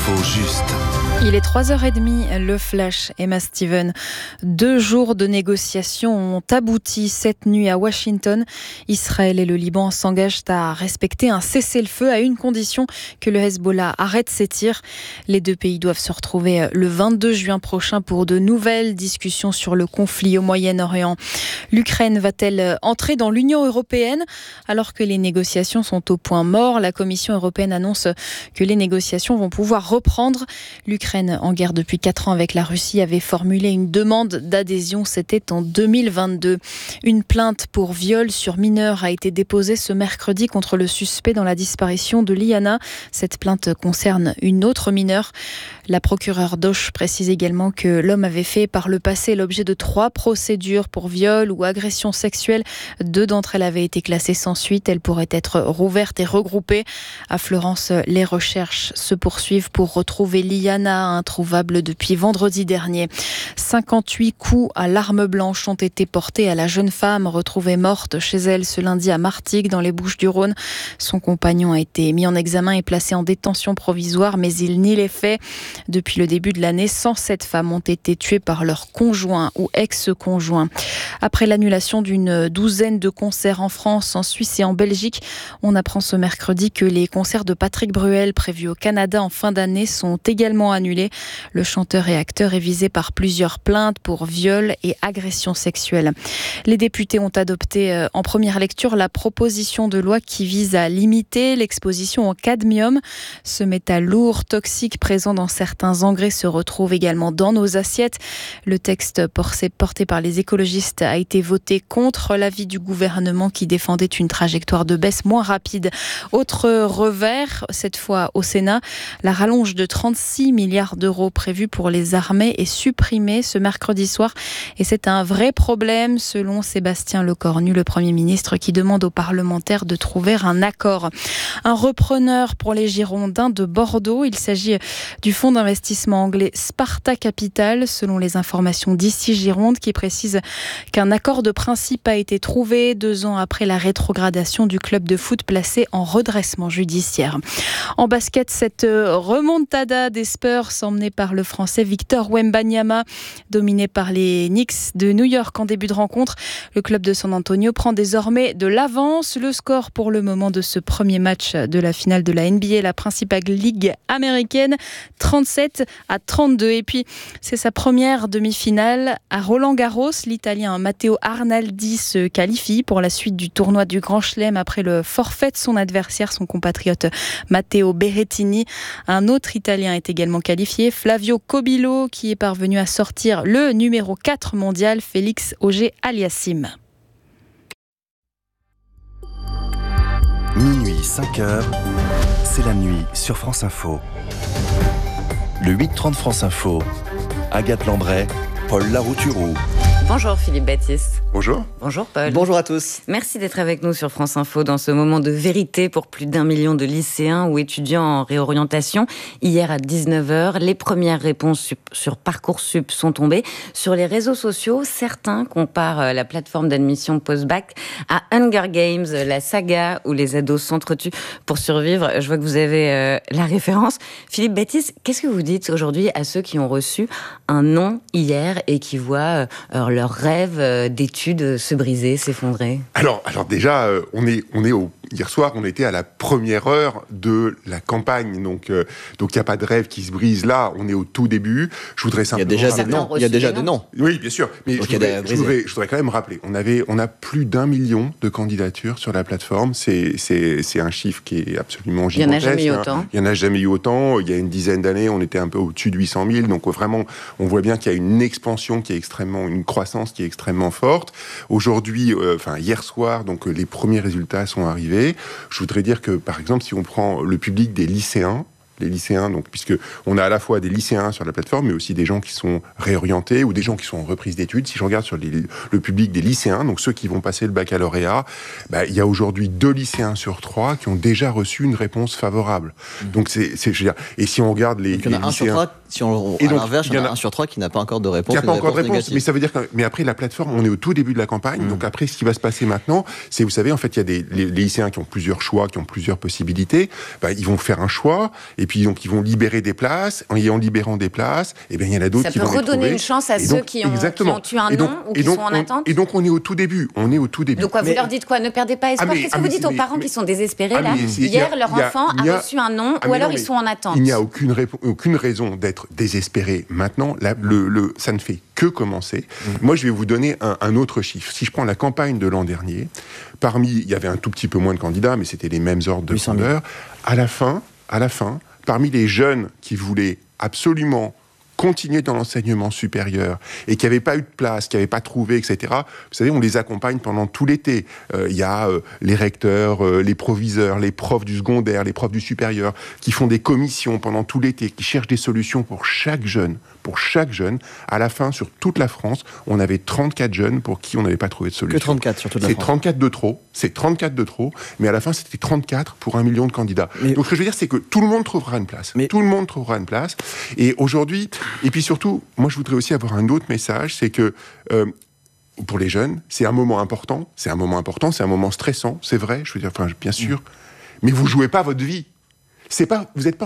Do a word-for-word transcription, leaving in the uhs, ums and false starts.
L'info juste. Il est trois heures trente, le Flash, Emma Steven. Deux jours de négociations ont abouti cette nuit à Washington. Israël et le Liban s'engagent à respecter un cessez-le-feu à une condition, que le Hezbollah arrête ses tirs. Les deux pays doivent se retrouver le vingt-deux juin prochain pour de nouvelles discussions sur le conflit au Moyen-Orient. L'Ukraine va-t-elle entrer dans l'Union européenne ? Alors que les négociations sont au point mort, la Commission européenne annonce que les négociations vont pouvoir reprendre. L'Ukraine, en guerre depuis quatre ans avec la Russie, avait formulé une demande d'adhésion. C'était en deux mille vingt-deux. Une plainte pour viol sur mineur a été déposée ce mercredi contre le suspect dans la disparition de Liana. Cette plainte concerne une autre mineure. La procureure d'Auch précise également que l'homme avait fait par le passé l'objet de trois procédures pour viol ou agression sexuelle. Deux d'entre elles avaient été classées sans suite. Elles pourraient être rouvertes et regroupées. À Florence, les recherches se poursuivent pour retrouver Liana, introuvable depuis vendredi dernier. cinquante-huit coups à l'arme blanche ont été portés à la jeune femme retrouvée morte chez elle ce lundi à Martigues dans les Bouches-du-Rhône. Son compagnon a été mis en examen et placé en détention provisoire, mais il nie les faits. Depuis le début de l'année, cent sept femmes ont été tuées par leur conjoint ou ex-conjoint. Après l'annulation d'une douzaine de concerts en France, en Suisse et en Belgique, on apprend ce mercredi que les concerts de Patrick Bruel prévus au Canada en fin d'année sont également annulés. Le chanteur et acteur est visé par plusieurs plaintes pour viol et agression sexuelle. Les députés ont adopté en première lecture la proposition de loi qui vise à limiter l'exposition au cadmium. Ce métal lourd, toxique, présent dans certains engrais se retrouve également dans nos assiettes. Le texte porté par les écologistes a été voté contre l'avis du gouvernement qui défendait une trajectoire de baisse moins rapide. Autre revers, cette fois au Sénat, la rallonge de trente-six milliards d'euros prévue pour les armées est supprimée ce mercredi soir. Et c'est un vrai problème selon Sébastien Lecornu, le Premier ministre, qui demande aux parlementaires de trouver un accord. Un repreneur pour les Girondins de Bordeaux. Il s'agit du fonds d'investissement anglais Sparta Capital, selon les informations d'Ici Gironde, qui précise qu'un accord de principe a été trouvé deux ans après la rétrogradation du club de foot placé en redressement judiciaire. En basket, cette remontada des Spurs emmenée par le Français Victor Wembanyama, dominé par les Knicks de New York en début de rencontre. Le club de San Antonio prend désormais de l'avance. Le score pour le moment de ce premier match de la finale de la N B A, la principale ligue américaine, trente-sept à trente-deux. Et puis, c'est sa première demi-finale à Roland-Garros. L'Italien Matteo Arnaldi se qualifie pour la suite du tournoi du Grand Chelem après le forfait de son adversaire, son compatriote Matteo Berrettini. Un autre Italien est également qualifié, Flavio Cobillo, qui est parvenu à sortir le numéro quatre mondial, Félix Auger-Aliassime. Minuit, cinq heures, c'est la nuit sur France Info. Le huit trente France Info, Agathe Lambray, Paul Larouturou. Bonjour Philippe Baptiste. Bonjour. Bonjour Paul. Bonjour à tous. Merci d'être avec nous sur France Info dans ce moment de vérité pour plus d'un million de lycéens ou étudiants en réorientation. Hier à dix-neuf heures, les premières réponses sur Parcoursup sont tombées. Sur les réseaux sociaux, certains comparent la plateforme d'admission post-bac à Hunger Games, la saga où les ados s'entretuent pour survivre. Je vois que vous avez euh, la référence. Philippe Baptiste, qu'est-ce que vous dites aujourd'hui à ceux qui ont reçu un non hier et qui voient euh, leur rêve euh, d'études se briser, s'effondrer? Alors, alors déjà, euh, on est, on est au, hier soir, on était à la première heure de la campagne, donc euh, donc il n'y a pas de rêve qui se brise là. On est au tout début. Je voudrais simplement. Il y a déjà des noms. Il y a déjà des noms. Oui, bien sûr. Mais je voudrais, je, voudrais, je voudrais quand même rappeler, on avait, on a plus d'un million de candidatures sur la plateforme. C'est, c'est, c'est un chiffre qui est absolument gigantesque. Il n'y en a jamais eu autant. Il n'y en a jamais eu autant. Il y a une dizaine d'années, on était un peu au-dessus de huit cent mille. Donc vraiment, on voit bien qu'il y a une expansion qui est extrêmement, une croissance qui est extrêmement forte. Aujourd'hui, euh, enfin hier soir, donc euh, les premiers résultats sont arrivés. Je voudrais dire que, par exemple, si on prend le public des lycéens, les lycéens, donc, puisque on a à la fois des lycéens sur la plateforme, mais aussi des gens qui sont réorientés ou des gens qui sont en reprise d'études. Si je regarde sur les, le public des lycéens, donc ceux qui vont passer le baccalauréat, bah, il y a aujourd'hui deux lycéens sur trois qui ont déjà reçu une réponse favorable. Mmh. Donc c'est, c'est, je veux dire, et si on regarde les, donc, il y en a les un lycéens, sur trois, si on, et à donc, l'inverse, il y en a un a sur trois qui n'a pas encore de réponse. Qui n'a pas encore de réponse, négative. mais ça veut dire que, mais après la plateforme, on est au tout début de la campagne. Mmh. Donc après, ce qui va se passer maintenant, c'est, vous savez, en fait, il y a des les, les lycéens qui ont plusieurs choix, qui ont plusieurs possibilités. Bah, ils vont faire un choix, et puis puis donc ils vont libérer des places. Et en libérant des places, eh bien il y en a d'autres ça qui vont les trouver. Ça peut redonner une chance à et ceux donc, qui, ont, qui ont eu un et donc, nom ou et qui donc, sont en on, attente. Et donc on est au tout début. On est au tout début. Donc quoi, vous mais, leur dites quoi? Ne perdez pas espoir. ah, mais, Qu'est-ce ah, que vous mais, dites aux mais, parents mais, qui sont désespérés ah, là? Hier, leur a, enfant a, a reçu un nom, ah, ou alors non, ils sont en attente. Il n'y a aucune, répo- aucune raison d'être désespéré maintenant. Là, le, le, ça ne fait que commencer. Mmh. Moi, je vais vous donner un, un autre chiffre. Si je prends la campagne de l'an dernier, parmi, il y avait un tout petit peu moins de candidats, mais c'était les mêmes ordres de grandeur. À la fin, à la fin, parmi les jeunes qui voulaient absolument continuer dans l'enseignement supérieur et qui n'avaient pas eu de place, qui n'avaient pas trouvé, et cetera. Vous savez, on les accompagne pendant tout l'été. Il euh, y a euh, les recteurs, euh, les proviseurs, les profs du secondaire, les profs du supérieur, qui font des commissions pendant tout l'été, qui cherchent des solutions pour chaque jeune. Pour chaque jeune. À la fin, sur toute la France, on avait trente-quatre jeunes pour qui on n'avait pas trouvé de solution. Que trente-quatre sur toute la c'est France. trente-quatre de trop. C'est trente-quatre de trop. Mais à la fin, c'était trente-quatre pour un million de candidats. Mais... Donc, ce que je veux dire, c'est que tout le monde trouvera une place. Mais... Tout le monde trouvera une place. Et aujourd'hui, et puis surtout, moi, je voudrais aussi avoir un autre message, c'est que euh, pour les jeunes, c'est un moment important. C'est un moment important, c'est un moment stressant, c'est vrai. Je veux dire, enfin, bien sûr. Mais vous jouez pas votre vie. C'est pas, vous êtes pas